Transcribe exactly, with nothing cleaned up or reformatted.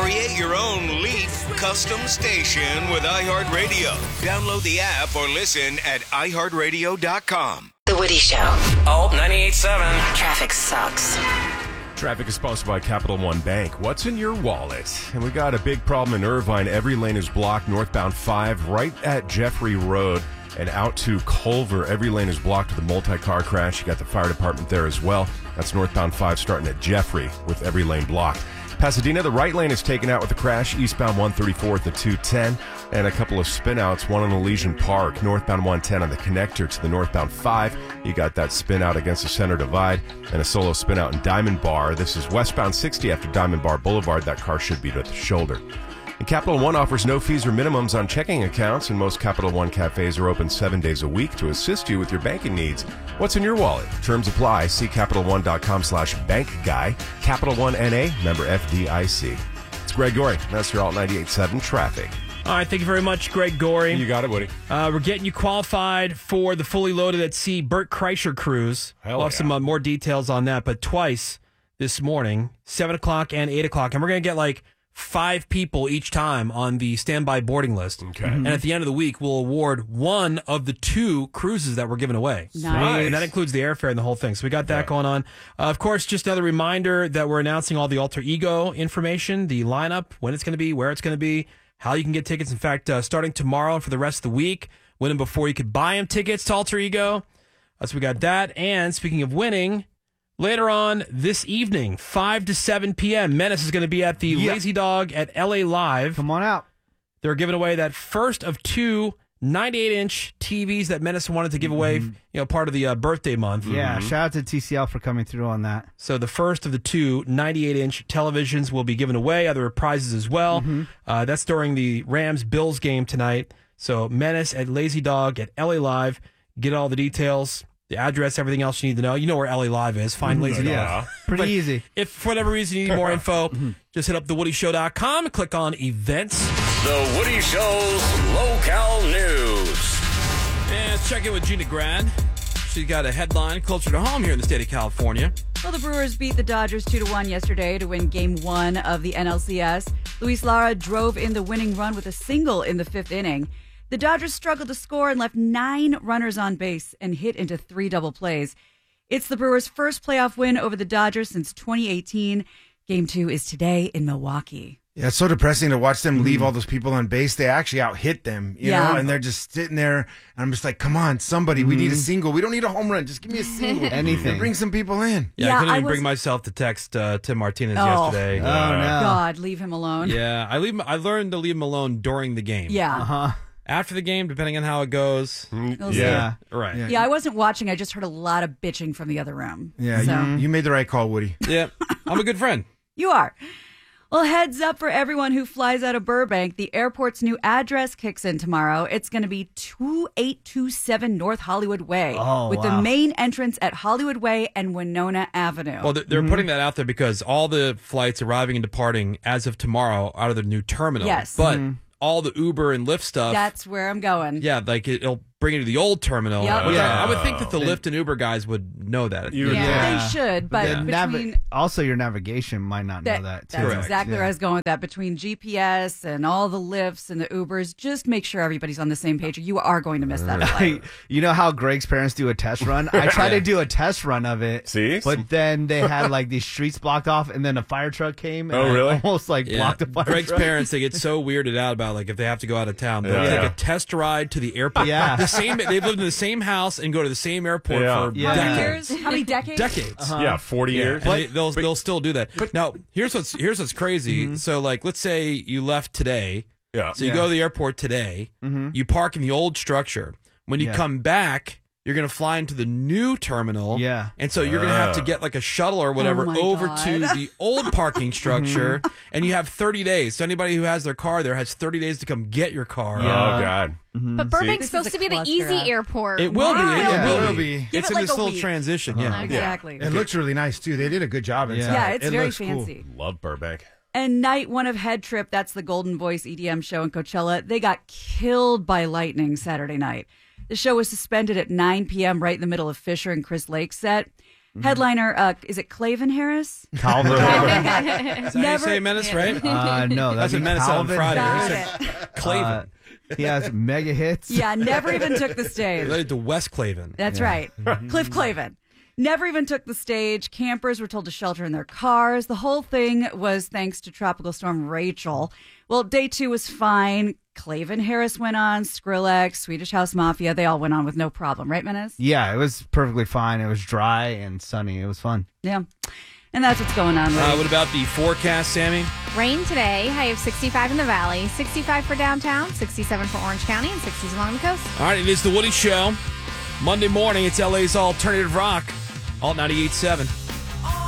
Create your own Leaf custom station with iHeartRadio. Download the app or listen at i heart radio dot com. The Woody Show. Alt ninety-eight point seven. Traffic sucks. Traffic is sponsored by Capital One Bank. What's in your wallet? And we got a big problem in Irvine. Every lane is blocked, northbound five, right at Jeffrey Road and out to Culver. Every lane is blocked with a multi-car crash. You got the fire department there as well. That's northbound five starting at Jeffrey with every lane blocked. Pasadena, the right lane is taken out with a crash, eastbound one thirty-four at the two ten, and a couple of spin-outs, one on Elysian Park, northbound one ten on the connector to the northbound five. You got that spin-out against the center divide, and a solo spin-out in Diamond Bar. This is westbound sixty after Diamond Bar Boulevard. That car should be to the shoulder. And Capital One offers no fees or minimums on checking accounts, and most Capital One cafes are open seven days a week to assist you with your banking needs. What's in your wallet? Terms apply. See Capital One dot com slash bank guy. Capital One N A, member F D I C. It's Greg Gorey. That's your Alt ninety-eight point seven traffic. All right, thank you very much, Greg Gorey. You got it, Woody. Uh, we're getting you qualified for the Fully Loaded at Sea Bert Kreischer cruise. Hell We'll have yeah. some uh, more details on that, but twice this morning, seven o'clock and eight o'clock, and we're going to get like five people each time on the standby boarding list. Okay. And at the end of the week, we'll award one of the two cruises that we're giving away. Nice. And that includes the airfare and the whole thing. So we got that Yeah. going on. Uh, of course, just another reminder that we're announcing all the Alter Ego information, the lineup, when it's going to be, where it's going to be, how you can get tickets. In fact, uh, starting tomorrow for the rest of the week, win them before you could buy them tickets to Alter Ego. Uh, so we got that. And speaking of winning, later on this evening, five to seven p.m., Menace is going to be at the Yeah. Lazy Dog at L A Live. Come on out. They're giving away that first of two ninety-eight inch T Vs that Menace wanted to give away, you know, part of the uh, birthday month. Yeah, shout out to T C L for coming through on that. So the first of the two ninety-eight inch televisions will be given away, other prizes as well. Mm-hmm. Uh, that's during the Rams-Bills game tonight. So Menace at Lazy Dog at L A Live. Get all the details, the address, everything else you need to know. You know where L A Live is. Find Lazy Dog. Yeah, pretty But easy. If for whatever reason you need more info, just hit up the woody show dot com, click on events. The Woody Show's Local News. And let's check in with Gina Grad. She's got a headline closer to home here in the state of California. Well, the Brewers beat the Dodgers two to one yesterday to win Game One of the N L C S. Luis Lara drove in the winning run with a single in the fifth inning. The Dodgers struggled to score and left nine runners on base and hit into three double plays. It's the Brewers' first playoff win over the Dodgers since twenty eighteen. Game two is today in Milwaukee. Yeah, it's so depressing to watch them leave all those people on base. They actually out hit them, you Yeah. know, and they're just sitting there. And I'm just like, come on, somebody, we need a single. We don't need a home run. Just give me a single. Anything. And bring some people in. Yeah, Yeah, I couldn't I even was- bring myself to text uh, Tim Martinez Oh. yesterday. Oh, no. God, leave him alone. Yeah, I leave. I learned to leave him alone during the game. Yeah. Uh-huh. After the game, depending on how it goes. We'll see. Yeah. Right. Yeah. Yeah, I wasn't watching. I just heard a lot of bitching from the other room. Yeah, So. you, you made the right call, Woody. Yeah. I'm a good friend. You are. Well, heads up for everyone who flies out of Burbank. The airport's new address kicks in tomorrow. It's going to be two eight two seven North Hollywood Way, Oh, with wow. the main entrance at Hollywood Way and Winona Avenue. Well, they're, they're putting that out there because all the flights arriving and departing as of tomorrow out of the new terminal. Yes. But all the Uber and Lyft stuff. That's where I'm going. yeah, like it, it'll bring you to the old terminal. Yep. Which Yeah. I, I would think that the Lyft and Uber guys would know that. You- Yeah, Yeah. they should, but The navi- between also, your navigation might not that, know that, too. that's Correct. exactly Yeah. where I was going with that. Between G P S and all the Lyfts and the Ubers, just make sure everybody's on the same page. Or you are going to miss that flight. You know how Greg's parents do a test run? I tried to do a test run of it. See? But then they had like these streets blocked off, and then a fire truck came. And Oh, really? I almost like Yeah. blocked the fire Greg's truck. parents, they get so weirded out about like if they have to go out of town, they'll Yeah. take Yeah. a test ride to the airport. Yeah. The same they've lived in the same house and go to the same airport Yeah. for Yeah. How many decades. years? How many decades? Decades. Yeah, forty Yeah, years. and they, they'll they'll still do that. Now, here's what's here's what's crazy. So, like, let's say you left today. Yeah. So you Yeah. go to the airport today. You park in the old structure. When you Yeah. come back, you're gonna fly into the new terminal. Yeah. And so you're gonna have to Ah. get like a shuttle or whatever Oh my over God. to the old parking structure, and you have thirty days. So anybody who has their car there has thirty days to come get your car. Oh, God. But Burbank's This supposed is to a be the cluster easy up. airport. It will be. It, Yeah. will, It will be. be. Give It's it in like this a little week. transition. Yeah. Exactly. It looks really nice, too. They did a good job inside. Yeah, it's It very looks cool. fancy. Love Burbank. And night one of Head Trip, that's the Golden Voice E D M show in Coachella. They got killed by lightning Saturday night. The show was suspended at nine p.m. right in the middle of Fisher and Chris Lake's set. Headliner, uh, is it Clavin Harris? Calvin. Is that how you Never- say Menace, right? Uh, no, That's that'd a be Menace on Calvin. Friday. Got He it. said Clavin. Uh, he has mega hits. Yeah, never even took the stage. Related to Wes Clavin. That's right. Cliff Clavin. Never even took the stage. Campers were told to shelter in their cars. The whole thing was thanks to Tropical Storm Rachel. Well, day two was fine. Clavin Harris went on, Skrillex, Swedish House Mafia. They all went on with no problem, right, Menace? Yeah, it was perfectly fine. It was dry and sunny. It was fun. Yeah. And that's what's going on. Uh, Lee. what about the forecast, Sammy? Rain today, high of sixty-five in the valley, sixty-five for downtown, sixty-seven for Orange County, and sixties along the coast. All right, it is the Woody Show. Monday morning, it's L A's Alternative Rock. Alt ninety-eight point seven.